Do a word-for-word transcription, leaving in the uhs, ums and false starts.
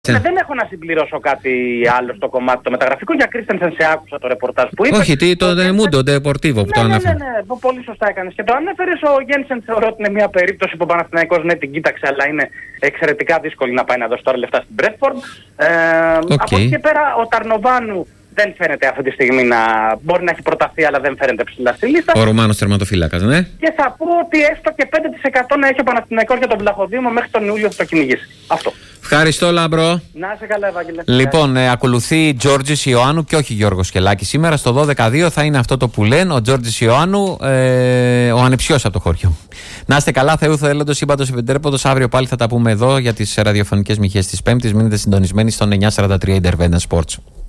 Ναι, δεν έχω να συμπληρώσω κάτι άλλο στο κομμάτι το μεταγραφικό. Για Κρίστενσεν σε άκουσα το ρεπορτάζ που είπε. Όχι, τι, το Mundo Deportivo που ναι, το ανέφερε. Ναι, ναι, ναι, πολύ σωστά έκανες και το ανέφερες. Ο Γένσεν θεωρώ ότι είναι μια περίπτωση που ο Παναθηναϊκός ναι την κοίταξε, αλλά είναι εξαιρετικά δύσκολη να πάει να δώσει τώρα λεφτά στην Μπρέτφορντ. Ε, okay. Από εκεί και πέρα ο Ταρνοβάνου δεν φαίνεται αυτή τη στιγμή να μπορεί να έχει προταθεί, αλλά δεν φαίνεται ψηλά στη λίστα. Ο Ρουμάνος τερματοφύλακας, ναι. Και θα πω ότι έστω και πέντε τοις εκατό να έχει ο Παναθηναϊκός για τον Βλαχοδήμο μέχρι τον Ιούλιο θα το κυνηγήσει. Αυτό. Ευχαριστώ, Λάμπρο. Να είσαι καλά, Ευάγγελε. Λοιπόν, ε, ακολουθεί Τζόρτζης Ιωάννου και όχι Γιώργος Σκελάκη. Σήμερα στο δώδεκα δύο θα είναι αυτό το που λένε ο Τζόρτζης Ιωάννου, ε, ο ανεψιός από το χωριό. Να είστε καλά, Θεού θέλοντος, ύπατος επιτρέποντος. Αύριο πάλι θα τα πούμε εδώ για τις ραδιοφωνικές μοιχές της Πέμπτης. Μείνετε συντονισμένοι στον εννιακόσια σαράντα τρία Intervent Sports.